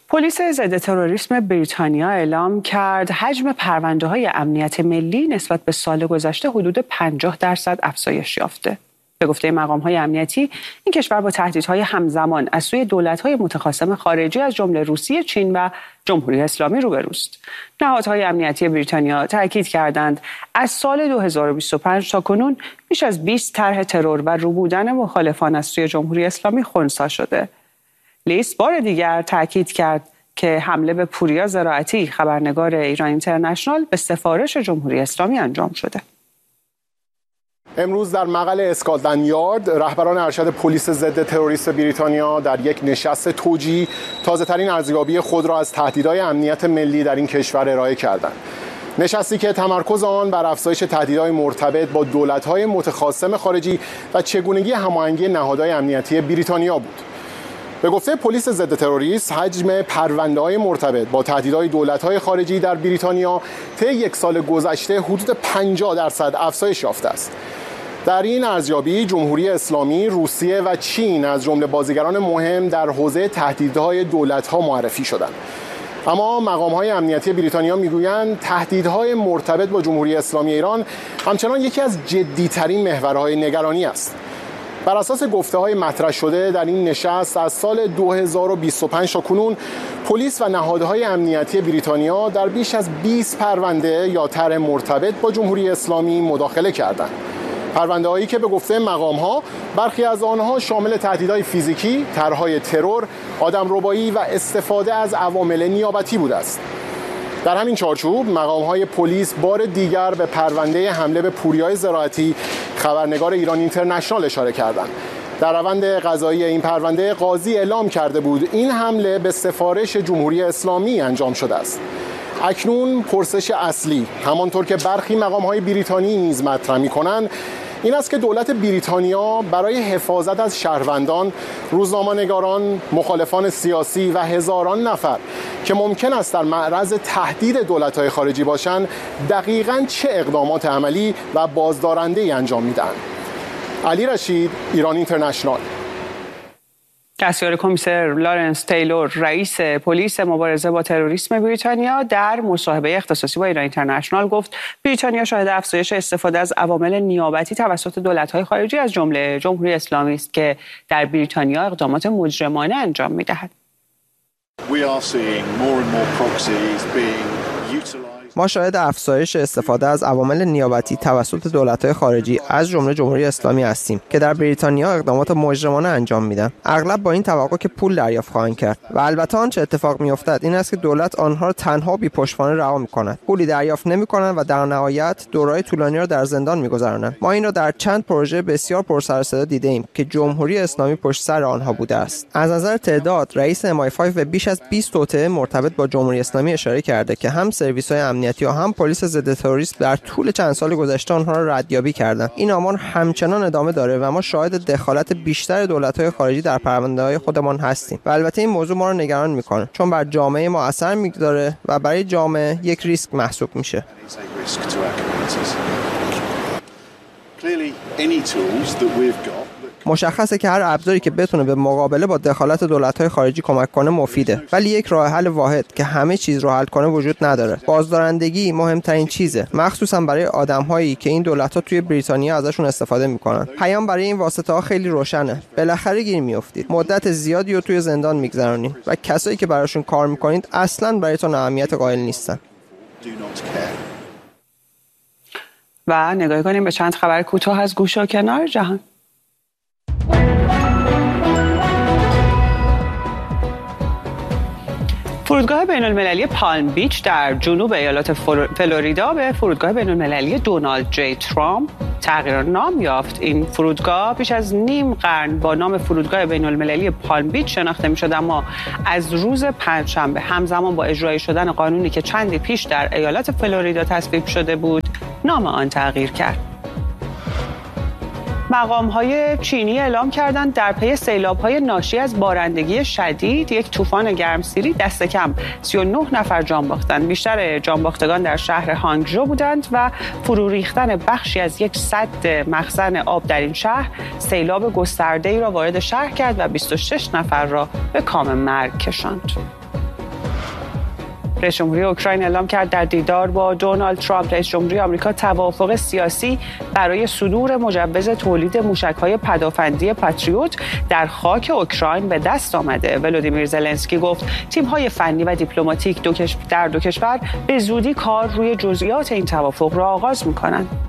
پلیس ضد تروریسم بریتانیا اعلام کرد حجم پرونده‌های امنیت ملی نسبت به سال گذشته حدود 50% افزایش یافته. به گفته مقام‌های امنیتی، این کشور با تهدیدهای همزمان از سوی دولت‌های متخاصم خارجی از جمله روسیه، چین و جمهوری اسلامی روبروست. نهادهای امنیتی بریتانیا تاکید کردند از سال 2025 تا کنون بیش از 20 طرح ترور و روبودن مخالفان از سوی جمهوری اسلامی خنثی شده. لیست بار دیگر تاکید کرد که حمله به پوریا زراعتی، خبرنگار ایران اینترنشنال، به سفارش جمهوری اسلامی انجام شده. امروز در مقر اسکاتلند یارد رهبران ارشد پلیس ضد تروریسم بریتانیا در یک نشست توجیهی تازه‌ترین ارزیابی خود را از تهدیدهای امنیت ملی در این کشور ارائه کردند. نشستی که تمرکز آن بر افزایش تهدیدهای مرتبط با دولت‌های متخاصم خارجی و چگونگی هماهنگی نهادهای امنیتی بریتانیا بود. به گفته پلیس ضد تروریسم، حجم پرونده‌های مرتبط با تهدیدهای دولت‌های خارجی در بریتانیا طی یک سال گذشته حدود 50% افزایش یافته است. در این ارزیابی جمهوری اسلامی، روسیه و چین از جمله بازیگران مهم در حوزه تهدیدهای دولت‌ها معرفی شدند. اما مقام‌های امنیتی بریتانیا میگویند تهدیدهای مرتبط با جمهوری اسلامی ایران همچنان یکی از جدی‌ترین محورهای نگرانی است. بر اساس گفته‌های مطرح شده در این نشست، از سال 2025 تا کنون پلیس و نهادهای امنیتی بریتانیا در بیش از 20 پرونده یا طرح مرتبط با جمهوری اسلامی مداخله کردند. پرونده‌هایی که به گفته مقام‌ها برخی از آنها شامل تهدیدهای فیزیکی، طرح‌های ترور، آدمربایی و استفاده از عوامل نیابتی بوده است. در همین چارچوب مقام‌های پلیس بار دیگر به پرونده حمله به پوریا زراعتی، خبرنگار ایران اینترنشنال، اشاره کردند. در روند قضایی این پرونده قاضی اعلام کرده بود این حمله به سفارش جمهوری اسلامی انجام شده است. اکنون پرسش اصلی، همانطور که برخی مقام‌های بریتانی نیز مطرح می‌کنند، این است که دولت بریتانیا برای حفاظت از شهروندان، روزنامه‌نگاران، مخالفان سیاسی و هزاران نفر که ممکن است در معرض تهدید دولت‌های خارجی باشند، دقیقاً چه اقدامات عملی و بازدارنده‌ای انجام می‌دهند. علی رشید، ایران اینترنشنال. دستیار کمیسر لارنس تیلور، رئیس پلیس مبارزه با تروریسم بریتانیا، در مصاحبه اختصاصی با ایران اینترنشنال گفت بریتانیا شاهد افزایش استفاده از عوامل نیابتی توسط دولت‌های خارجی از جمله جمهوری اسلامی است که در بریتانیا اقدامات مجرمانه انجام می‌دهد. ما شاهد افزایش استفاده از عوامل نیابتی توسط دولت‌های خارجی از جمله جمهوری اسلامی هستیم که در بریتانیا اقدامات مجرمانه انجام میدن، اغلب با این توقع که پول دریافت خواهند کرد. و البته آنچه اتفاق میافتد این است که دولت آنها را تنها بی پشتوانه رها می‌کند، پولی دریافت نمی‌کنند و در نهایت دوره‌های طولانی را در زندان می‌گذرانند. ما این را در چند پروژه بسیار پرسر و صدا دیده‌ایم که جمهوری اسلامی پشت سر آنها بوده است. از نظر تعداد، رئیس MI5 به بیش از 20 توطئه مرتبط با جمهوری اسلامی اشاره کرده که هم سرویس‌های امنیتی یا هم پلیس ضد تروریسم در طول چند سال گذشته آنها را ردیابی کردند. این آمار همچنان ادامه داره و ما شاهد دخالت بیشتر دولت‌های خارجی در پرونده‌های خودمان هستیم. و البته این موضوع ما را نگران می‌کنه چون بر جامعه ما اثر می‌گذاره و برای جامعه یک ریسک محسوب میشه. مشخصه که هر ابزاری که بتونه به مقابله با دخالت دولت‌های خارجی کمک کنه مفیده، ولی یک راه حل واحد که همه چیز رو حل کنه وجود نداره. بازدارندگی مهمترین چیزه، مخصوصا برای آدم‌هایی که این دولت‌ها توی بریتانیا ازشون استفاده می‌کنن. پیام برای این واسطه‌ها خیلی روشنه. بالاخره گیر میافتید. مدت زیادی رو توی زندان می‌گذرونید و کسایی که براشون کار می‌کنید اصلاً برایتون اهمیت قائل نیستن. و نگاه کنیم به چند خبر کوتاه از گوشه و کنار جهان. فرودگاه بین‌المللی پالم بیچ در جنوب ایالات فلوریدا به فرودگاه بین‌المللی دونالد جی ترامپ تغییر نام یافت. این فرودگاه بیش از نیم قرن با نام فرودگاه بین‌المللی پالم بیچ شناخته می‌شد، اما از روز پنجشنبه همزمان با اجرایی شدن قانونی که چندی پیش در ایالات فلوریدا تصویب شده بود، نام آن تغییر کرد. مقام‌های چینی اعلام کردند در پی سیلاب‌های ناشی از بارندگی شدید یک طوفان گرمسیری دست کم 39 نفر جان باختند. بیشتر جانباختگان در شهر هانگژو بودند و فرو ریختن بخشی از یک سد مخزن آب در این شهر سیلاب گسترده‌ای را وارد شهر کرد و 26 نفر را به کام مرگ کشاند. رئیس جمهوری اوکراین اعلام کرد در دیدار با دونالد ترامپ رئیس جمهوری آمریکا توافق سیاسی برای صدور مجوز تولید موشک‌های پدافندی پاتریوت در خاک اوکراین به دست آمده. ولودیمیر زلنسکی گفت تیم‌های فنی و دیپلماتیک در دو کشور به زودی کار روی جزئیات این توافق را آغاز می‌کنند.